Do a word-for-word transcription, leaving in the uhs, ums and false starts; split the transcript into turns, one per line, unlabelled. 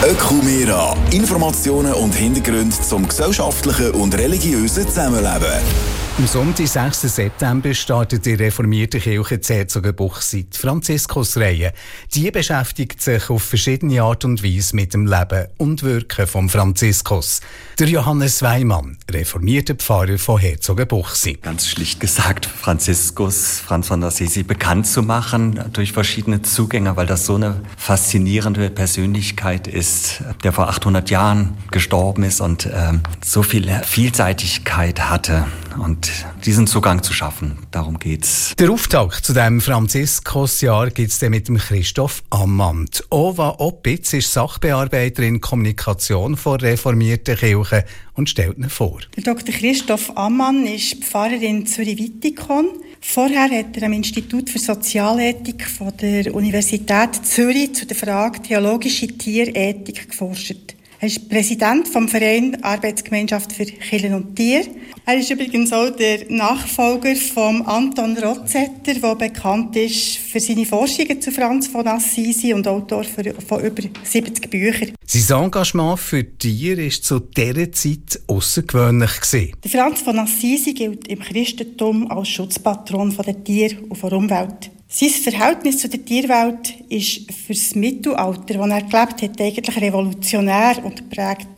Ökumera. Informationen und Hintergründe zum gesellschaftlichen und religiösen Zusammenleben.
Am Sonntag, sechsten September, startet die reformierte Kirche in Herzogenbuchsee die Franziskusreihe. Die beschäftigt sich auf verschiedene Art und Weise mit dem Leben und Wirken von Franziskus. Der Johannes Weimann, reformierter Pfarrer von Herzogenbuchsee.
Ganz schlicht gesagt, Franziskus, Franz von Assisi, bekannt zu machen durch verschiedene Zugänge, weil das so eine faszinierende Persönlichkeit ist, der vor achthundert Jahren gestorben ist und äh, so viel Vielseitigkeit hatte. Und diesen Zugang zu schaffen, darum geht's.
Der Auftakt zu diesem Franziskusjahr gibt es mit dem Christoph Ammann. Ova Oppitz ist Sachbearbeiterin Kommunikation von reformierten Kirche und stellt ihn vor.
Der Doktor Christoph Ammann ist Pfarrer in Zürich-Wittikon. Vorher hat er am Institut für Sozialethik von der Universität Zürich zu der Frage theologische Tierethik geforscht. Er ist Präsident vom Verein Arbeitsgemeinschaft für Kirche und Tier. Er ist übrigens auch der Nachfolger von Anton Rozetter, der bekannt ist für seine Forschungen zu Franz von Assisi und Autor für, von über siebzig Büchern.
Sein Engagement für Tiere war zu dieser Zeit aussergewöhnlich gewesen.
Der Franz von Assisi gilt im Christentum als Schutzpatron der Tiere und der Umwelt. Sein Verhältnis zu der Tierwelt ist für das Mittelalter, das er gelebt hat, eigentlich revolutionär und prägt